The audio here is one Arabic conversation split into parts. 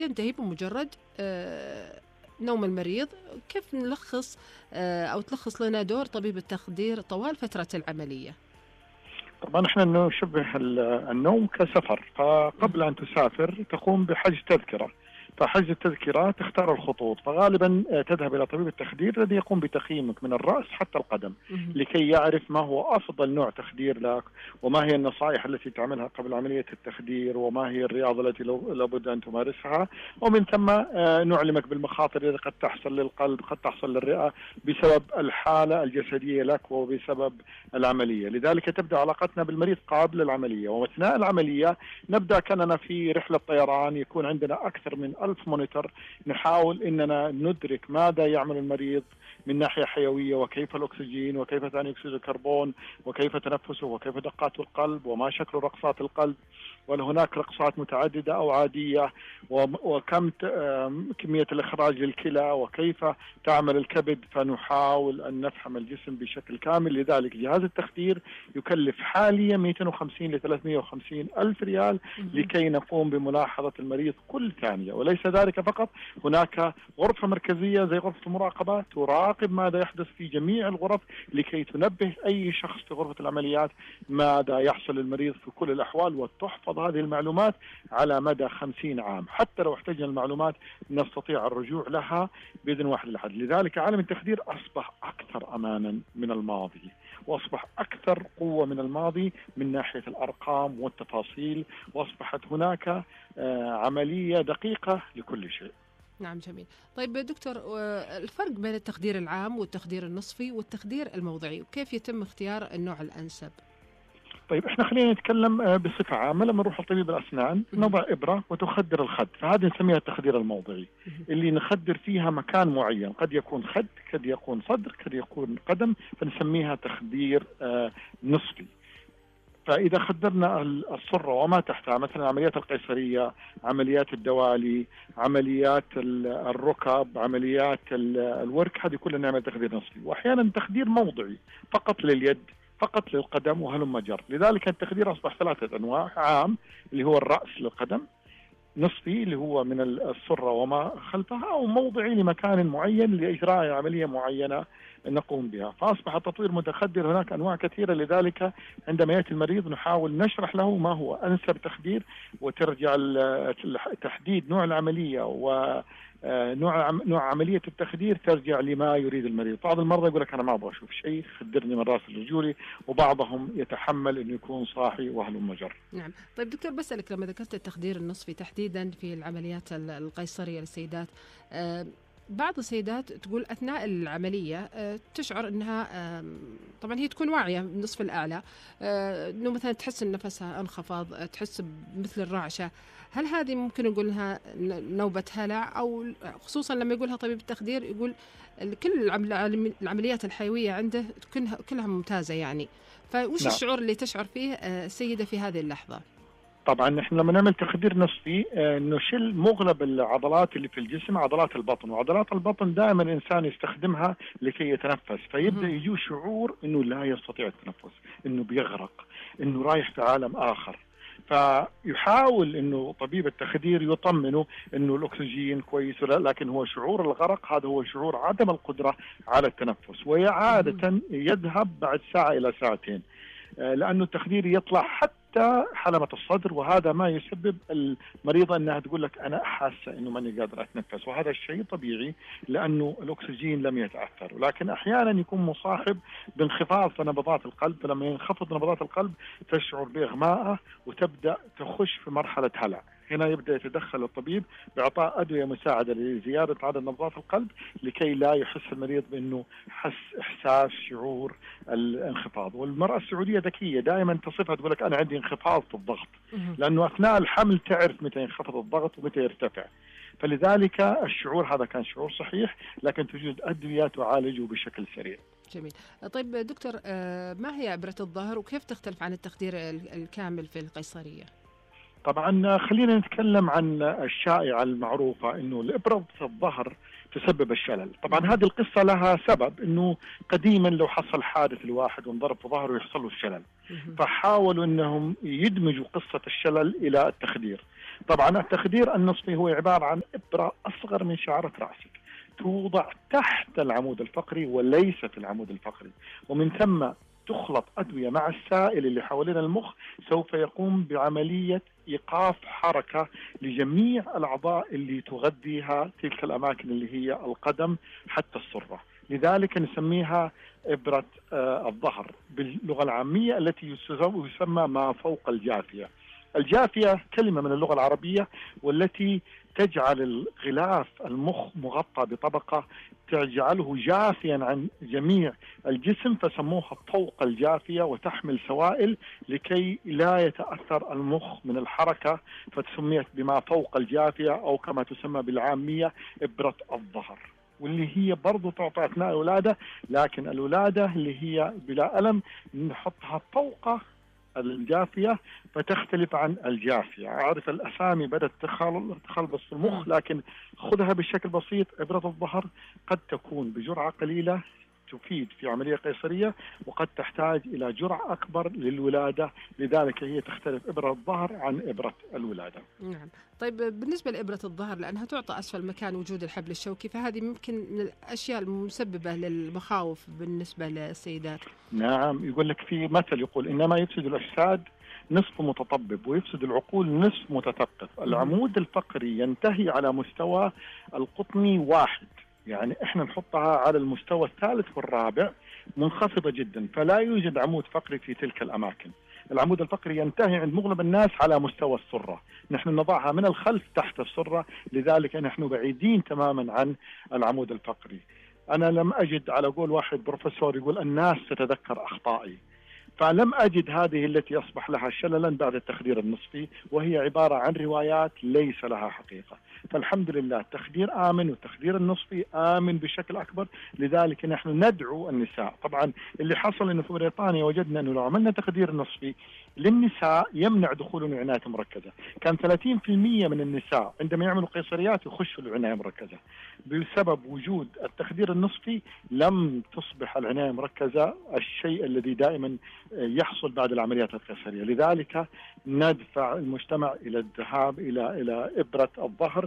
ينتهي بمجرد نوم المريض. كيف نلخص أو تلخص لنا دور طبيب التخدير طوال فترة العملية؟ طبعا احنا نشبه النوم كسفر، فقبل ان تسافر تقوم بحجز تذكرة. فحجز التذكرة تختار الخطوط، فغالبا تذهب إلى طبيب التخدير الذي يقوم بتقييمك من الرأس حتى القدم، مهم. لكي يعرف ما هو أفضل نوع تخدير لك، وما هي النصائح التي تعملها قبل عملية التخدير، وما هي الرياضة التي لابد أن تمارسها. ومن ثم نعلمك بالمخاطر التي قد تحصل للقلب، قد تحصل للرئة، بسبب الحالة الجسدية لك وبسبب العملية. لذلك تبدأ علاقتنا بالمريض قبل العملية، وأثناء العملية نبدأ كأننا في رحلة طيران، يكون عندنا أكثر من 1000 مونيتور. نحاول أننا ندرك ماذا يعمل المريض من ناحية حيوية، وكيف الأكسجين، وكيف ثاني أكسيد الكربون، وكيف تنفسه، وكيف دقات القلب، وما شكل رقصات القلب، وهل هناك رقصات متعددة أو عادية، وكم كمية الإخراج للكلى، وكيف تعمل الكبد. فنحاول أن نفهم الجسم بشكل كامل. لذلك جهاز التخدير يكلف حاليا 250 ل 350 ألف ريال مهم. لكي نقوم بملاحظة المريض كل ثانية. وليس ذلك فقط، هناك غرفة مركزية زي غرفة المراقبة تراقب ماذا يحدث في جميع الغرف، لكي تنبه أي شخص في غرفة العمليات ماذا يحصل للمريض في كل الأحوال، وتحفظ هذه المعلومات على مدى 50 عام. حتى لو احتاجنا المعلومات نستطيع الرجوع لها بإذن واحد الأحد. لذلك عالم التخدير أصبح أكثر أمانا من الماضي، وأصبح أكثر قوة من الماضي من ناحية الأرقام والتفاصيل، وأصبحت هناك عملية دقيقة لكل شيء. نعم، جميل. طيب دكتور، الفرق بين التخدير العام والتخدير النصفي والتخدير الموضعي، وكيف يتم اختيار النوع الأنسب؟ طيب احنا خلينا نتكلم بصفة عامة. لما نروح لطبيب الأسنان مهم. نضع إبرة وتخدر الخد، فهذه نسميها التخدير الموضعي، مهم. اللي نخدر فيها مكان معين، قد يكون خد، قد يكون صدر، قد يكون قدم، فنسميها تخدير نصفي. فإذا خدرنا السرة وما تحتها، مثلا عمليات القيصرية، عمليات الدوالي، عمليات الركب، عمليات الورك، هذه كلها نعمل تخدير نصفي. وأحيانا تخدير موضعي فقط لليد، فقط للقدم، وهلم جر. لذلك التخدير أصبح 3 أنواع: عام اللي هو الرأس للقدم، نصفي اللي هو من السرة وما خلفها، أو موضعي لمكان معين لإجراء عملية معينة نقوم بها. فأصبح التطوير متخدر، هناك أنواع كثيرة. لذلك عندما يأتي المريض نحاول نشرح له ما هو أنسب تخدير، وترجع تحديد نوع العملية و نوع عملية التخدير ترجع لما يريد المريض. بعض المرضى يقول لك أنا ما أبغى أشوف شيء، خدرني من رأس لرجولي، وبعضهم يتحمل أنه يكون صاحي وهلم جر. نعم. طيب دكتور، بسألك، لما ذكرت التخدير النصفي تحديدا في العمليات القيصرية للسيدات، آه، بعض السيدات تقول أثناء العملية تشعر أنها، طبعا هي تكون واعية بالنصف الأعلى، أنه مثلا تحس أن نفسها انخفض، تحس مثل الرعشة. هل هذه ممكن نقول لها نوبة هلع؟ أو خصوصا لما يقولها طبيب التخدير يقول كل العمليات الحيوية عنده كلها ممتازة يعني. فوش نعم، الشعور اللي تشعر فيه السيدة في هذه اللحظة؟ طبعا نحن لما نعمل تخدير نصفي نشيل مغلب العضلات اللي في الجسم، عضلات البطن. وعضلات البطن دائما الانسان يستخدمها لكي يتنفس، فيبدا مهم. يجيه شعور انه لا يستطيع التنفس، انه بيغرق، انه رايح في عالم اخر. فيحاول انه طبيب التخدير يطمنه انه الاكسجين كويس، لكن هو شعور الغرق هذا هو شعور عدم القدره على التنفس، مهم. وعاده يذهب بعد ساعه الى ساعتين، لأنه التخدير يطلع حتى حلمة الصدر، وهذا ما يسبب المريضة أنها تقول لك أنا حاسة أنه ماني قادرة أتنفس. وهذا الشيء طبيعي لأنه الأكسجين لم يتأثر. ولكن أحيانا يكون مصاحب بانخفاض في نبضات القلب، فلما ينخفض نبضات القلب تشعر بإغماءة وتبدأ تخش في مرحلة هلع. هنا يبدأ يتدخل الطبيب بإعطاء أدوية مساعدة لزيادة عدد نبضات القلب، لكي لا يحس المريض بأنه إحساس شعور الانخفاض. والمرأة السعودية ذكية، دائما تصفها تقول لك أنا عندي انخفاض في الضغط، مهم. لأنه أثناء الحمل تعرف متى ينخفض الضغط ومتى يرتفع. فلذلك الشعور هذا كان شعور صحيح، لكن توجد أدوية تعالجه بشكل سريع. جميل. طيب دكتور، ما هي إبرة الظهر وكيف تختلف عن التخدير الكامل في القيصرية؟ طبعا خلينا نتكلم عن الشائعة المعروفة انه الإبرة في الظهر تسبب الشلل. طبعا هذه القصة لها سبب، انه قديما لو حصل حادث لواحد وانضرب في ظهره يحصل له الشلل، فحاولوا انهم يدمجوا قصة الشلل الى التخدير. طبعا التخدير النصفي هو عبارة عن إبرة أصغر من شعرة رأسك توضع تحت العمود الفقري وليس في العمود الفقري، ومن ثم تخلط أدوية مع السائل اللي حوالين المخ، سوف يقوم بعملية إيقاف حركة لجميع الأعضاء اللي تغذيها تلك الأماكن اللي هي القدم حتى السرة. لذلك نسميها إبرة الظهر باللغة العامية التي يسمى ما فوق الجافية. الجافية كلمة من اللغة العربية والتي تجعل الغلاف المخ مغطى بطبقة تجعله جافيا عن جميع الجسم، فسموها فوق الجافية، وتحمل سوائل لكي لا يتأثر المخ من الحركة، فتسميت بما فوق الجافية أو كما تسمى بالعامية إبرة الظهر، واللي هي برضو تعطى أثناء الولادة، لكن الولادة اللي هي بلا ألم نحطها فوق الجافية فتختلف عن الجافية. عارف الأسامي بدأت تخلبص في المخ، لكن خذها بشكل بسيط. إبرة الظهر قد تكون بجرعة قليلة تفيد في عملية قيصرية، وقد تحتاج إلى جرعة أكبر للولادة، لذلك هي تختلف إبرة الظهر عن إبرة الولادة. نعم. طيب بالنسبة لإبرة الظهر، لأنها تعطى أسفل مكان وجود الحبل الشوكي، فهذه ممكن من الأشياء المسببة للمخاوف بالنسبة للسيدات. نعم، يقول لك في مثل يقول إنما يفسد الأجساد نصف متطبب ويفسد العقول نصف متثقف. العمود الفقري ينتهي على مستوى القطني واحد، يعني احنا نحطها على المستوى الثالث والرابع منخفضة جدا، فلا يوجد عمود فقري في تلك الأماكن. العمود الفقري ينتهي عند مغلب الناس على مستوى السرة، نحن نضعها من الخلف تحت السرة، لذلك نحن بعيدين تماما عن العمود الفقري. أنا لم أجد، على قول واحد بروفيسور يقول الناس تتذكر أخطائي، فلم أجد هذه التي أصبح لها شللا بعد التخدير النصفي، وهي عبارة عن روايات ليس لها حقيقة. فالحمد لله التخدير آمن والتخدير النصفي آمن بشكل أكبر، لذلك نحن ندعو النساء. طبعا اللي حصل أنه في بريطانيا وجدنا أنه لو عملنا تخدير نصفي للنساء يمنع دخول العناية المركزة. كان 30% من النساء عندما يعملوا قيصريات يخشوا العناية المركزة. بسبب وجود التخدير النصفي لم تصبح العناية المركزة الشيء الذي دائما يحصل بعد العمليات القيصرية. لذلك ندفع المجتمع إلى الذهاب إلى إبرة الظهر.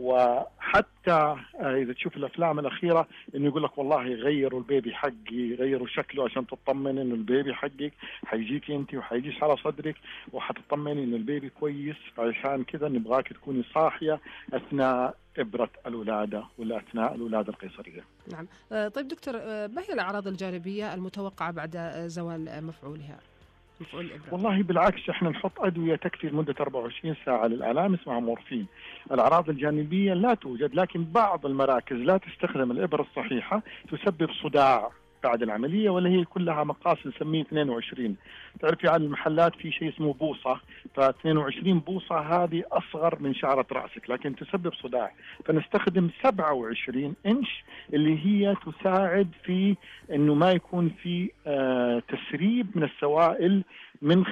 وحتى إذا تشوف الأفلام الأخيرة إنه يقول لك والله غيروا البيبي حقي، غيروا شكله عشان تطمن إنه البيبي حقك حيجيك أنت وحيجيش على صدرك وحتطمن إنه البيبي كويس، عشان كذا نبغاك تكوني صاحية أثناء إبرة الولادة ولا أثناء الولادة القيصرية. نعم. طيب دكتور، ما هي الأعراض الجانبية المتوقعة بعد زوال مفعولها؟ مفعول الإبرة. والله بالعكس، احنا نحط أدوية تكفي لمدة 24 ساعة للآلام اسمها مورفين. الأعراض الجانبية لا توجد، لكن بعض المراكز لا تستخدم الإبرة الصحيحة تسبب صداع بعد العملية، ولا هي كلها مقاس نسميه 22. تعرفي على المحلات في شيء اسمه بوصة، ف22 بوصة هذه أصغر من شعرة رأسك لكن تسبب صداع، فنستخدم 27 إنش اللي هي تساعد في أنه ما يكون في تسريب من السوائل من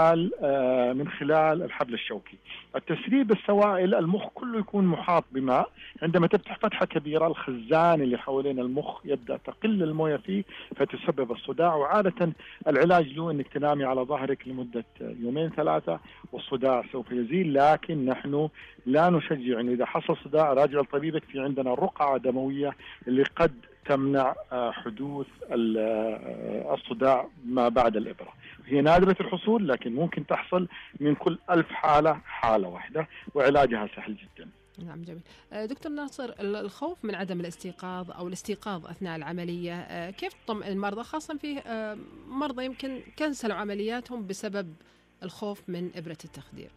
خلال الحبل الشوكي. التسريب السوائل، المخ كله يكون محاط بماء، عندما تفتح فتحة كبيرة الخزان اللي حوالين المخ يبدأ تقل المويه فيه فتسبب الصداع. وعادة العلاج له انك تنامي على ظهرك لمدة 2-3 والصداع سوف يزيل، لكن نحن لا نشجع انه اذا حصل صداع راجع لطبيبك، في عندنا رقعة دموية اللي قد تمنع حدوث الصداع ما بعد الإبرة. هي نادرة الحصول لكن ممكن تحصل من كل 1000 حالة حالة واحدة، وعلاجها سهل جدا. نعم، جميل. دكتور ناصر، الخوف من عدم الاستيقاظ أو الاستيقاظ أثناء العملية، كيف تطمئن المرضى، خاصة في مرضى يمكن كنسلوا عملياتهم بسبب الخوف من إبرة التخدير؟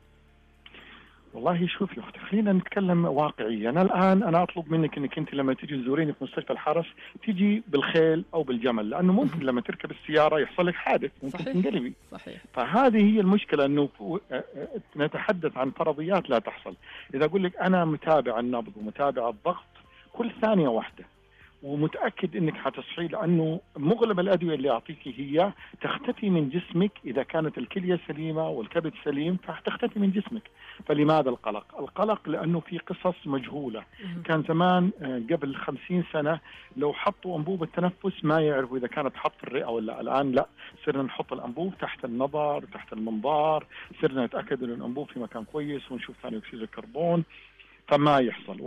والله شوف يا أختي، خلينا نتكلم واقعيا. الآن أنا أطلب منك أنك أنت لما تيجي تزوريني في مستشفى الحرس تيجي بالخيل أو بالجمل، لأنه ممكن لما تركب السيارة يحصل لك حادث، ممكن تنقلبي. صحيح. فهذه هي المشكلة، أنه نتحدث عن فرضيات لا تحصل. إذا أقول لك أنا متابع النبض ومتابع الضغط كل ثانية واحدة، ومتاكد انك حتصحي، لانه مغلب الادويه اللي اعطيك هي تختفي من جسمك. اذا كانت الكليه سليمه والكبد سليم فحتختفي من جسمك. فلماذا القلق؟ القلق لانه في قصص مجهوله. كان زمان قبل 50 سنه لو حطوا انبوبه تنفس ما يعرفوا اذا كانت حط في الرئه ولا. الان لا، صرنا نحط الانبوب تحت النظر تحت المنظار، صرنا نتاكد ان الانبوب في مكان كويس ونشوف ثاني اكسيد الكربون فما يحصل.